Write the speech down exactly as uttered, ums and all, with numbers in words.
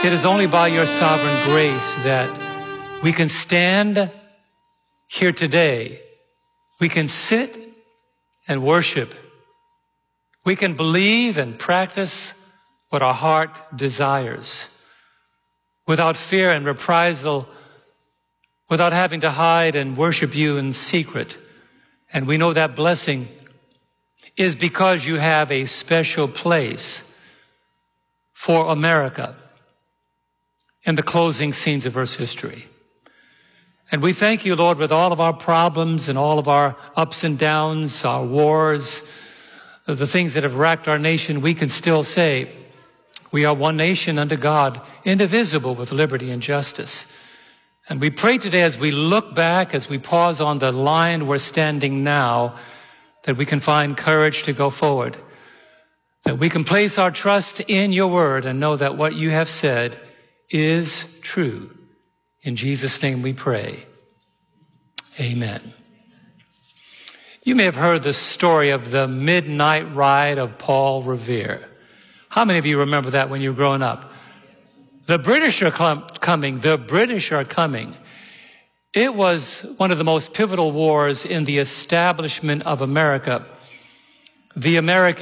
It is only by your sovereign grace that we can stand here today. We can sit and worship. We can believe and practice what our heart desires without fear and reprisal, without having to hide and worship you in secret. And we know that blessing is because you have a special place for America in the closing scenes of Earth's history. And we thank you, Lord, with all of our problems and all of our ups and downs, our wars, the things that have racked our nation, we can still say we are one nation under God, indivisible with liberty and justice. And we pray today as we look back, as we pause on the line we're standing now, that we can find courage to go forward, that we can place our trust in your word and know that what you have said is true. In Jesus' name we pray. Amen. You may have heard the story of the midnight ride of Paul Revere. How many of you remember that when you were growing up? The British are com- coming. The British are coming. It was one of the most pivotal wars in the establishment of America. The American